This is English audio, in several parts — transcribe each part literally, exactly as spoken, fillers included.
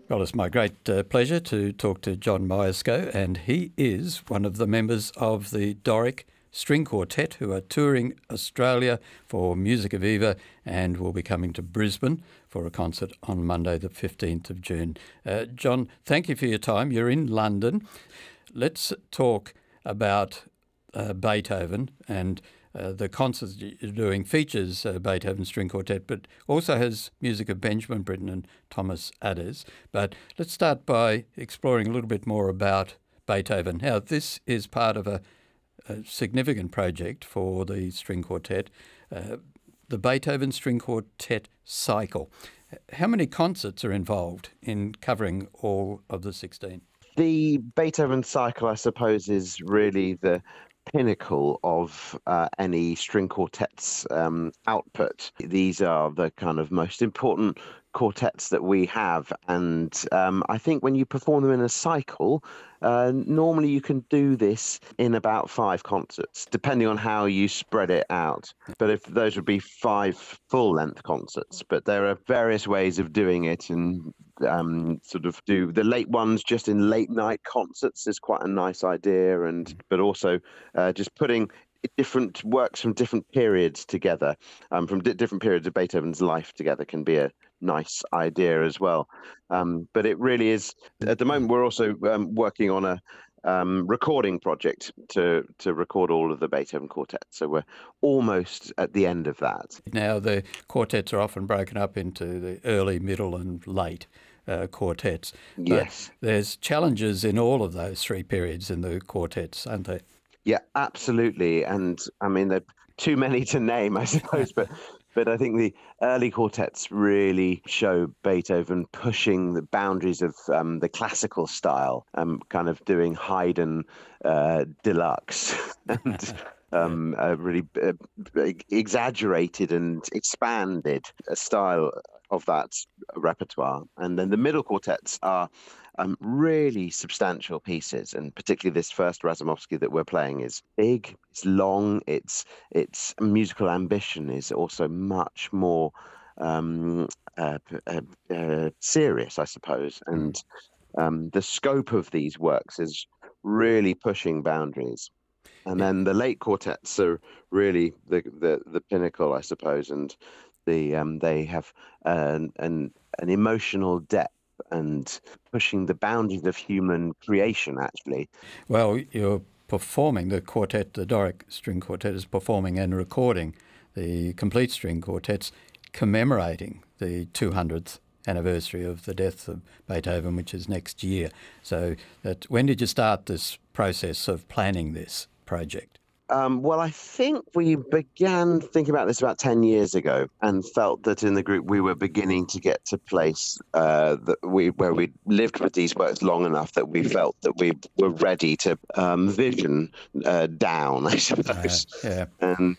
Well, it's my great uh, pleasure to talk to John Myerscough, and he is one of the members of the Doric String Quartet who are touring Australia for Musica Viva and will be coming to Brisbane for a concert on Monday the fifteenth of June. Uh, John, thank you for your time. You're in London. Let's talk about uh, Beethoven, and uh, the concert you're doing features uh, Beethoven String Quartet, but also has music of Benjamin Britten and Thomas Adès. But let's start by exploring a little bit more about Beethoven. Now, this is part of a, a significant project for the string quartet, uh, the Beethoven String Quartet cycle. How many concerts are involved in covering all of the sixteen? The Beethoven cycle, I suppose, is really the pinnacle of uh, any string quartet's um, output. These are the kind of most important quartets that we have, and um, I think when you perform them in a cycle, uh, normally you can do this in about five concerts, depending on how you spread it out. But if those would be five full-length concerts, but there are various ways of doing it, and um, sort of do the late ones just in late night concerts is quite a nice idea, and but also uh, just putting different works from different periods together, um, from di- different periods of Beethoven's life together can be a nice idea as well. Um, but it really is, at the moment, we're also um, working on a um, recording project to, to record all of the Beethoven quartets. So we're almost at the end of that. Now, the quartets are often broken up into the early, middle and late uh, quartets. But Yes. there's challenges in all of those three periods in the quartets, aren't there? Yeah, absolutely. And I mean, there are too many to name, I suppose, but but I think the early quartets really show Beethoven pushing the boundaries of um, the classical style, um, kind of doing Haydn uh, deluxe and um, a really uh, exaggerated and expanded style of that repertoire. And then the middle quartets are um, really substantial pieces, and particularly this first Razumovsky that we're playing is big, it's long, its its musical ambition is also much more um, uh, uh, uh, serious, I suppose, and um, the scope of these works is really pushing boundaries. And then the late quartets are really the the, the pinnacle, I suppose, and the um, they have an, an an emotional depth and pushing the boundaries of human creation, actually. Well, you're performing the quartet, the Doric String Quartet is performing and recording the complete string quartets commemorating the two hundredth anniversary of the death of Beethoven, which is next year. So that, when did you start this process of planning this project? Um, well, I think we began thinking about this about ten years ago and felt that in the group we were beginning to get to a place uh, that we where we lived with these works long enough that we felt that we were ready to um, vision uh, down, I suppose. Uh, yeah. And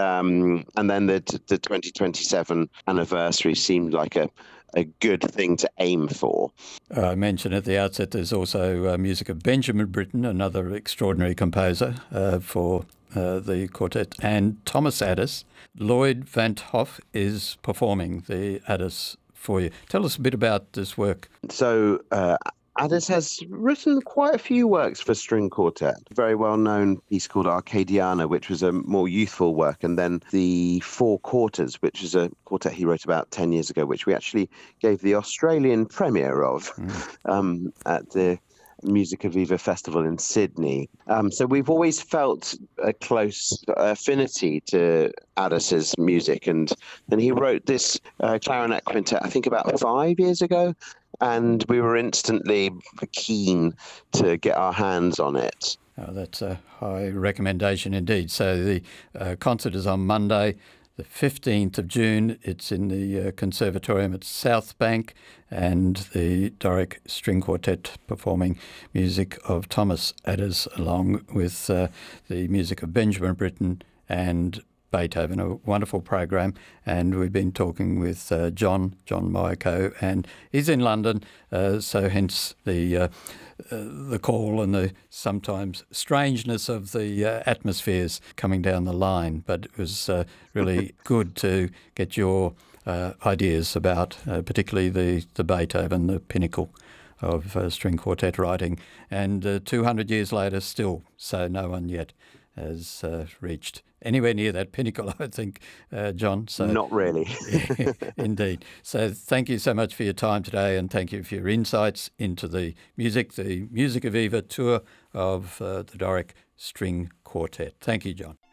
um, and then the, the twenty twenty-seven anniversary seemed like a a good thing to aim for. Uh, I mentioned at the outset there's also uh, music of Benjamin Britten, another extraordinary composer uh, for uh, the quartet, and Thomas Adès. Lloyd Van 't Hoff is performing the Adès for you. Tell us a bit about this work. So uh, Adès has written quite a few works for string quartet. A very well-known piece called Arcadiana, which was a more youthful work, and then the Four Quarters, which is a quartet he wrote about ten years ago, which we actually gave the Australian premiere of mm. um, at the Musica Viva Festival in Sydney. Um, so we've always felt a close affinity to Adès's music, and then he wrote this uh, clarinet quintet, I think about five years ago, and we were instantly keen to get our hands on it. Oh, that's a high recommendation indeed. So the uh, concert is on Monday, the fifteenth of June. It's in the uh, Conservatorium at South Bank, and the Doric String Quartet performing music of Thomas Adès along with uh, the music of Benjamin Britten and Beethoven. A wonderful program, and we've been talking with uh, John, John Myerscough, and he's in London, uh, so hence the uh, uh, the call and the sometimes strangeness of the uh, atmospheres coming down the line. But it was uh, really good to get your uh, ideas about, uh, particularly the, the Beethoven, the pinnacle of uh, string quartet writing. And uh, two hundred years later, still, so no one yet has uh, reached anywhere near that pinnacle, I think, uh, John. So, Not really. Yeah, indeed. So thank you so much for your time today, and thank you for your insights into the music, the Music of Eva tour of uh, the Doric String Quartet. Thank you, John.